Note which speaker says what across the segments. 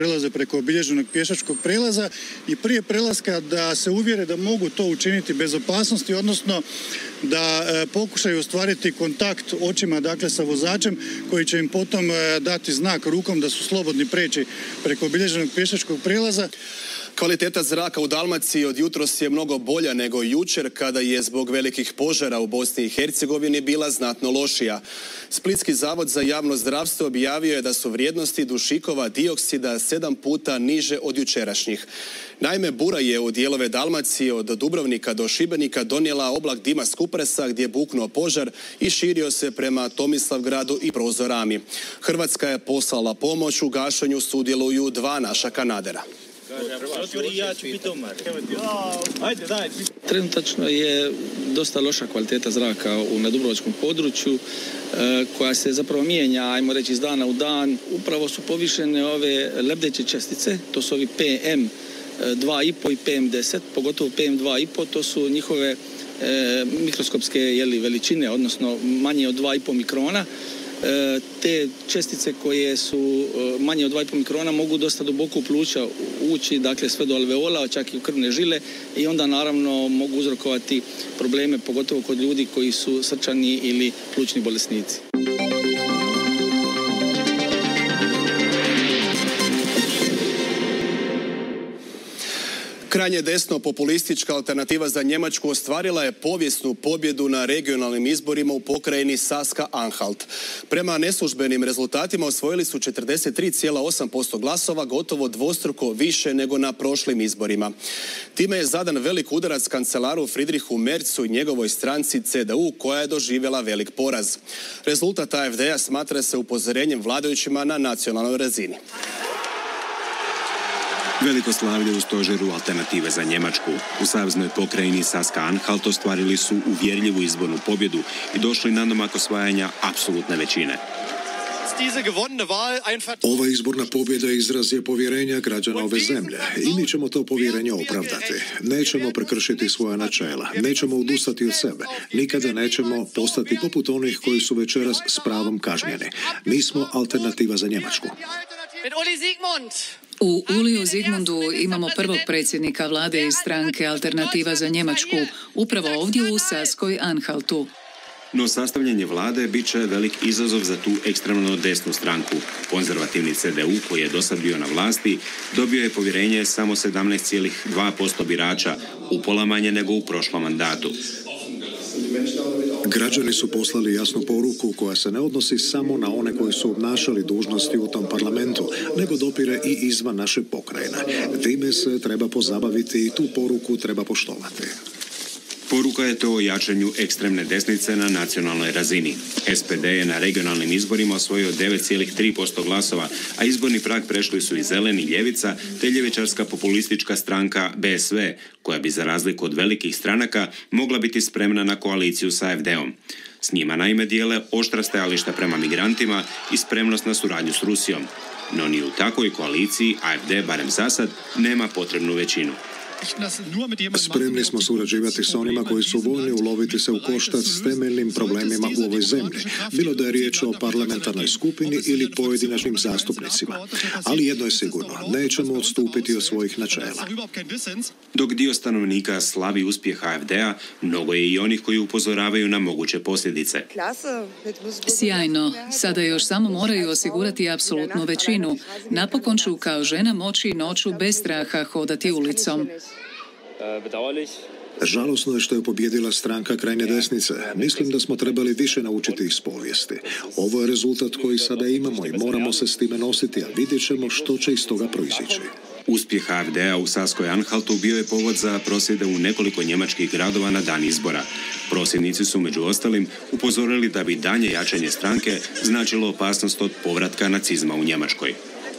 Speaker 1: prelaze preko obilježenog pješačkog prelaza i prije prelaska da se uvjere da mogu to učiniti bez opasnosti, odnosno da pokušaju ostvariti kontakt očima, dakle, sa vozačem koji će im potom dati znak rukom da su slobodni preći preko obilježenog pješačkog prelaza.
Speaker 2: Kvaliteta zraka u Dalmaciji od jutros je mnogo bolja nego jučer kada je zbog velikih požara u Bosni i Hercegovini bila znatno lošija. Splitski zavod za javno zdravstvo objavio je da su vrijednosti dušikova dioksida 7 puta niže od jučerašnjih. Naime, bura je u dijelove Dalmacije od Dubrovnika do Šibenika donijela oblak dima s Kupresa gdje je buknuo požar i širio se prema Tomislavgradu i Prozorami. Hrvatska je poslala pomoć, u gašenju sudjeluju 2 naša kanadera.
Speaker 3: Trenutačno je dosta loša kvaliteta zraka na dubrovačkom području koja se zapravo mijenja, ajmo reći, iz dana u dan. Upravo su povišene ove lebdeće čestice, to su ovi PM2,5 i PM10, pogotovo PM2,5, to su njihove mikroskopske veličine, odnosno manje od 2,5 mikrona. Te čestice koje su manje od 2,5 mikrona mogu dosta duboko u pluća ući, dakle sve do alveola, čak i u krvne žile, i onda naravno mogu uzrokovati probleme, pogotovo kod ljudi koji su srčani ili plućni bolesnici.
Speaker 2: Krajnje desno populistička Alternativa za Njemačku ostvarila je povijesnu pobjedu na regionalnim izborima u pokrajini Saska-Anhalt. Prema neslužbenim rezultatima osvojili su 43,8% glasova, gotovo dvostruko više nego na prošlim izborima. Time je zadan velik udarac kancelaru Friedrichu Merzu i njegovoj stranci CDU, koja je doživjela velik poraz. Rezultat AfD-a smatra se upozorenjem vladajućima na nacionalnoj razini.
Speaker 4: Veliko slavlje u stožeru Alternative za Njemačku. U saveznoj pokrajini Saska-Anhalt ostvarili su uvjerljivu izbornu pobjedu i došli na nadomak osvajanja apsolutne većine.
Speaker 5: Ova izborna pobjeda izraz je povjerenja građana ove zemlje i mi ćemo to povjerenje opravdati. Nećemo prekršiti svoja načela, nećemo odustati od sebe, nikada nećemo postati poput onih koji su večeras s pravom kažnjeni. Mi smo Alternativa za Njemačku.
Speaker 6: U Uliju Zigmundu imamo prvog predsjednika vlade iz stranke Alternativa za Njemačku, upravo ovdje u Saskoj-Anhaltu.
Speaker 4: No sastavljanje vlade bit će velik izazov za tu ekstremno desnu stranku. Konzervativni CDU, koji je dosad bio na vlasti, dobio je povjerenje samo 17,2% birača, upola manje nego u prošlom mandatu.
Speaker 5: Građani su poslali jasnu poruku koja se ne odnosi samo na one koji su obnašali dužnosti u tom parlamentu, nego dopire i izvan naše pokrajine. Time se treba pozabaviti i tu poruku treba poštovati.
Speaker 4: Poruka je to o jačanju ekstremne desnice na nacionalnoj razini. SPD je na regionalnim izborima osvojio 9,3% glasova, a izborni prag prešli su i Zeleni, Ljevica te ljevičarska populistička stranka BSV, koja bi za razliku od velikih stranaka mogla biti spremna na koaliciju sa AfD-om. S njima naime dijele oštra stajališta prema migrantima i spremnost na suradnju s Rusijom. No ni u takvoj koaliciji AfD, barem zasad, nema potrebnu većinu.
Speaker 5: Spremni smo surađivati s onima koji su voljni uloviti se u koštac s temeljnim problemima u ovoj zemlji, bilo da je riječ o parlamentarnoj skupini ili pojedinačnim zastupnicima. Ali jedno je sigurno, nećemo odstupiti od svojih načela.
Speaker 4: Dok dio stanovnika slavi uspjeh AfD-a, mnogo je i onih koji upozoravaju na moguće posljedice.
Speaker 6: Sjajno. Sada još samo moraju osigurati apsolutnu većinu. Napokon ću kao žena moći noću bez straha hodati ulicom.
Speaker 5: Žalosno je što je pobjedila stranka krajnje desnice. Mislim da smo trebali više naučiti iz povijesti. Ovo je rezultat koji sada imamo i moramo se s time nositi, a vidjet ćemo što će iz toga proizići.
Speaker 4: Uspjeh AfD-a u Saskoj-Anhaltu bio je povod za prosvjede u nekoliko njemačkih gradova na dan izbora. Prosvjednici su među ostalim upozorili da bi daljnje jačanje stranke značilo opasnost od povratka nacizma u Njemačkoj.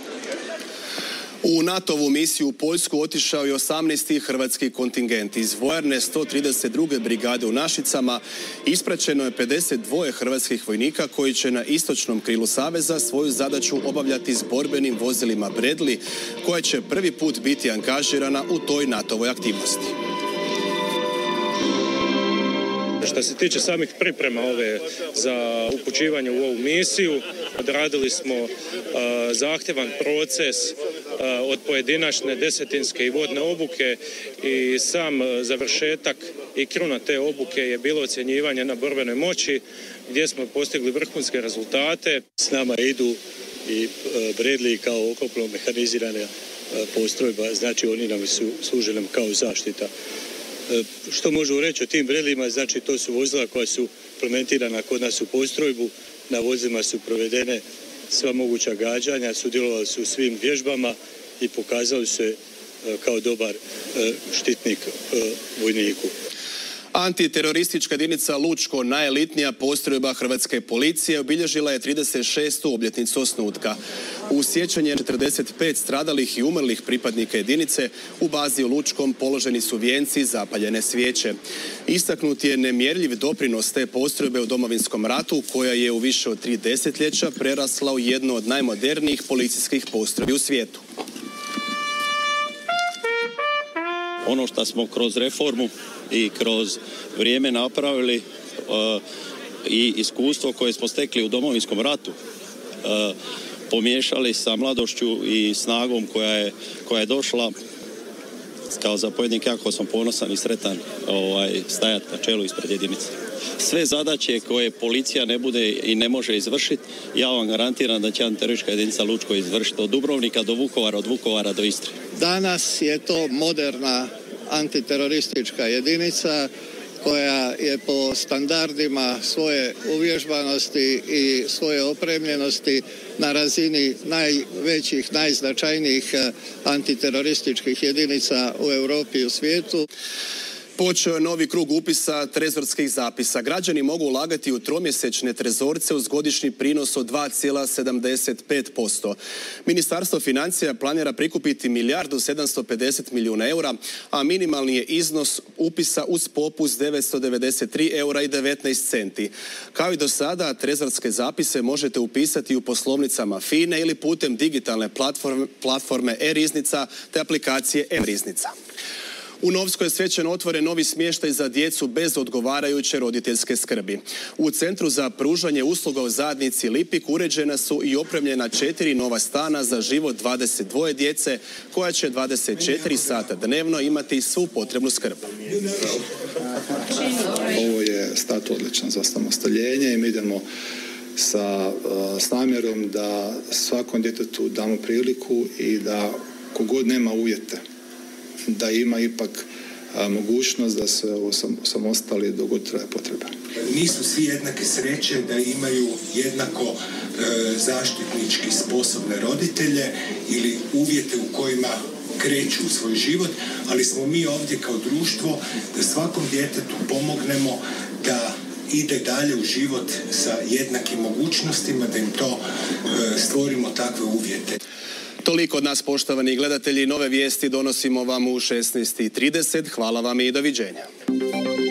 Speaker 2: U NATO-vu misiju u Poljsku otišao je 18. hrvatski kontingent. Iz vojarne 132. brigade u Našicama ispraćeno je 52 hrvatskih vojnika koji će na istočnom krilu Saveza svoju zadaću obavljati s borbenim vozilima Bradley, koja će prvi put biti angažirana u toj NATO-voj aktivnosti.
Speaker 7: Što se tiče samih priprema za upućivanje u ovu misiju, odradili smo zahtjevan proces od pojedinačne, desetinske i vodne obuke i sam završetak i kruna te obuke je bilo ocjenjivanje na borbenoj moći gdje smo postigli vrhunske rezultate.
Speaker 8: S nama idu i Bradley kao oklopno mehanizirana postrojba, znači oni nam su služili kao zaštita. Što možemo reći o tim Bradleyima, znači to su vozila koja su implementirana kod nas u postrojbu, na vozilima su provedene sva moguća gađanja, sudjelovali su u svim vježbama i pokazali se kao dobar štitnik vojniku.
Speaker 2: Antiteroristička jedinica Lučko, najelitnija postrojba hrvatske policije, obilježila je 36. obljetnicu osnutka. U sjećanje 45 stradalih i umrlih pripadnika jedinice u bazi u Lučkom položeni su vijenci i zapaljene svijeće. Istaknut je nemjerljiv doprinos te postrojbe u Domovinskom ratu, koja je u više od 3 desetljeća prerasla u jednu od najmodernijih policijskih postrojbi u svijetu.
Speaker 9: Ono što smo kroz reformu i kroz vrijeme napravili i iskustvo koje smo stekli u Domovinskom ratu pomiješali sa mladošću i snagom koja je došla. Kao zapovjednik jako sam ponosan i sretan stajati na čelu ispred jedinice. Sve zadaće koje policija ne bude i ne može izvršiti, ja vam garantiram da će antiteroristička jedinica Lučko izvršiti od Dubrovnika do Vukovara, od Vukovara do Istre.
Speaker 10: Danas je to moderna antiteroristička jedinica koja je po standardima svoje uvježbanosti i svoje opremljenosti na razini najvećih, najznačajnijih antiterorističkih jedinica u Europi i u svijetu.
Speaker 2: Počeo je novi krug upisa trezorskih zapisa. Građani mogu ulagati u tromjesečne trezorce uz godišnji prinos od 2,75%. Ministarstvo financija planira prikupiti 1,750 milijuna eura, a minimalni je iznos upisa uz popust 993 eura i 19 centi. Kao i do sada, trezorske zapise možete upisati u poslovnicama FINA ili putem digitalne platforme e-riznica te aplikacije e-riznica. U Novskoj je svečano otvoren novi smještaj za djecu bez odgovarajuće roditeljske skrbi. U Centru za pružanje usluga u zajednici Lipik uređena su i opremljena 4 nova stana za život 22 djece, koja će 24 sata dnevno imati svu potrebnu skrb.
Speaker 11: Ovo je start odličan za samostaljenje i mi idemo s namjerom da svakom djetetu damo priliku i da kogod nema uvjete, da ima ipak mogućnost da se osamostali dok god traje potreba.
Speaker 12: Nisu svi jednake sreće da imaju jednako zaštitnički sposobne roditelje ili uvjete u kojima kreću u svoj život, ali smo mi ovdje kao društvo da svakom djetetu pomognemo da ide dalje u život sa jednakim mogućnostima, da im to stvorimo takve uvjete.
Speaker 2: Toliko od nas, poštovani gledatelji. Nove vijesti donosimo vam u 16:30. Hvala vam i doviđenja.